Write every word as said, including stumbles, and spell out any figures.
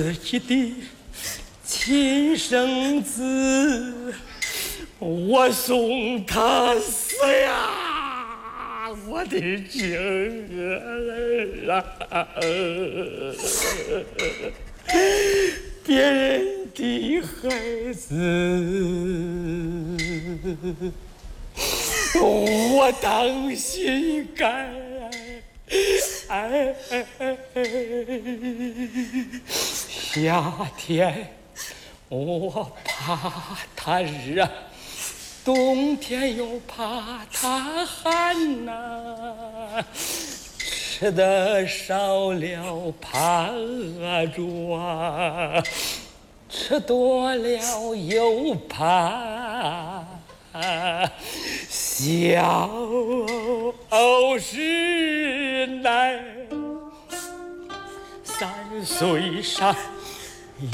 自己的亲生子，我送他死呀！我的静儿啊，别人的孩子，我当心肝。哎，夏天我怕它热，冬天又怕它寒呐。吃的少了怕饿着啊，吃多了又怕小时难。三岁上